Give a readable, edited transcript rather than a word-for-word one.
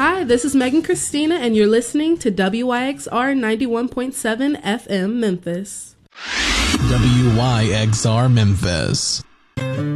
Hi, this is Megan Christina, and you're listening to WYXR 91.7 FM Memphis. WYXR Memphis.